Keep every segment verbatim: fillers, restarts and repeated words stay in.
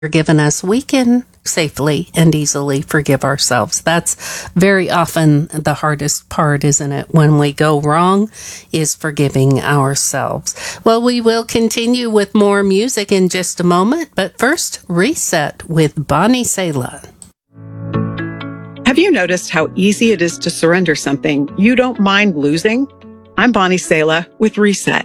forgiven us, we can safely and easily forgive ourselves. That's very often the hardest part, isn't it? When we go wrong, is forgiving ourselves. Well, we will continue with more music in just a moment, but first, Reset with Bonnie Sala. Have you noticed how easy it is to surrender something you don't mind losing? I'm Bonnie Sala with Reset.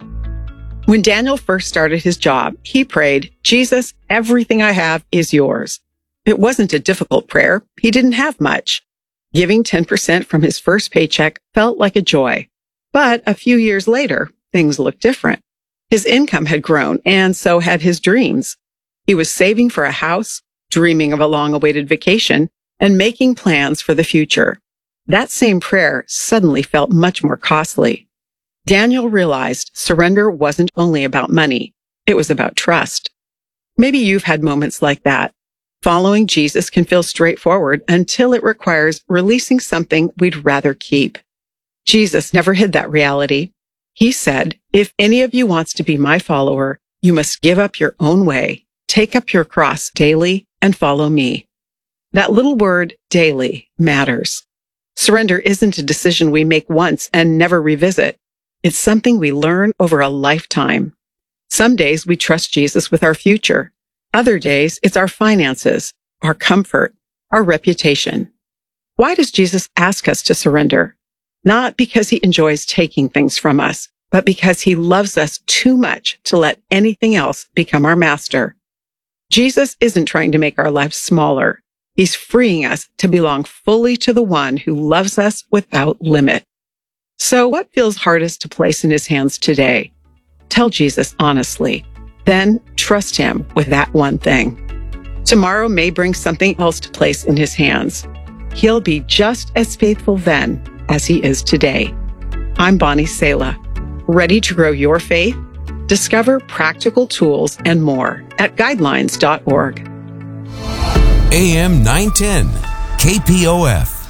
When Daniel first started his job, he prayed, "Jesus, everything I have is yours." It wasn't a difficult prayer. He didn't have much. Giving ten percent from his first paycheck felt like a joy. But a few years later, things looked different. His income had grown, and so had his dreams. He was saving for a house, dreaming of a long-awaited vacation, and making plans for the future. That same prayer suddenly felt much more costly. Daniel realized surrender wasn't only about money. It was about trust. Maybe you've had moments like that. Following Jesus can feel straightforward until it requires releasing something we'd rather keep. Jesus never hid that reality. He said, "If any of you wants to be my follower, you must give up your own way, take up your cross daily, and follow me." That little word, daily, matters. Surrender isn't a decision we make once and never revisit. It's something we learn over a lifetime. Some days we trust Jesus with our future. Other days it's our finances, our comfort, our reputation. Why does Jesus ask us to surrender? Not because he enjoys taking things from us, but because he loves us too much to let anything else become our master. Jesus isn't trying to make our lives smaller. He's freeing us to belong fully to the one who loves us without limit. So what feels hardest to place in his hands today? Tell Jesus honestly. Then trust him with that one thing. Tomorrow may bring something else to place in his hands. He'll be just as faithful then as he is today. I'm Bonnie Sala. Ready to grow your faith? Discover practical tools and more at guidelines dot org. A M nine ten, K P O F.